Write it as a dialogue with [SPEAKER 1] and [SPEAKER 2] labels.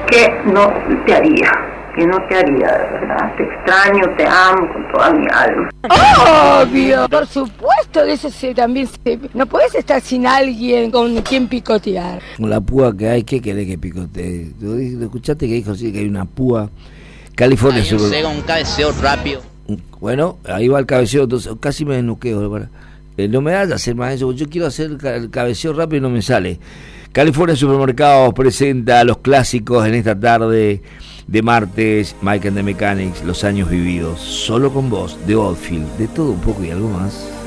[SPEAKER 1] ¿qué no te haría? ¿Qué no te haría, de verdad? Te extraño, te amo con toda mi alma.
[SPEAKER 2] Obvio, por supuesto, de eso también se... No puedes estar sin alguien con quien picotear.
[SPEAKER 3] Con la púa que hay, ¿qué querés que picotee? ¿Lo escuchaste que dijo sí, que hay una púa? California
[SPEAKER 4] Ahí llega un cabeceo rápido.
[SPEAKER 3] Bueno, ahí va el cabeceo, entonces casi me desnuqueo. No me hagas hacer más eso, yo quiero hacer el cabeceo rápido y no me sale. California Supermercados presenta los clásicos en esta tarde de martes. Mike and the Mechanics, Los años vividos, Solo con vos, de Oldfield, de todo un poco y algo más.